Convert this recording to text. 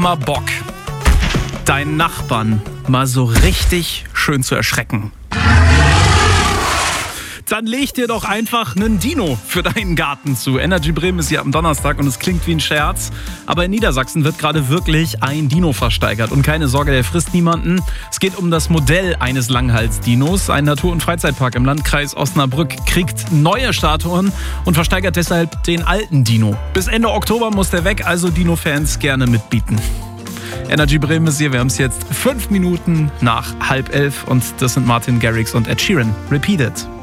Mal Bock, deinen Nachbarn mal so richtig schön zu erschrecken? Dann leg dir doch einfach einen Dino für deinen Garten zu. Energy Bremen ist hier am Donnerstag und es klingt wie ein Scherz. Aber in Niedersachsen wird gerade wirklich ein Dino versteigert. Und keine Sorge, der frisst niemanden. Es geht um das Modell eines Langhals-Dinos. Ein Natur- und Freizeitpark im Landkreis Osnabrück kriegt neue Statuen und versteigert deshalb den alten Dino. Bis Ende Oktober muss der weg, also Dino-Fans gerne mitbieten. Energy Bremen ist hier, wir haben es jetzt 5 Minuten nach 10:30 und das sind Martin Garrix und Ed Sheeran. Repeat it.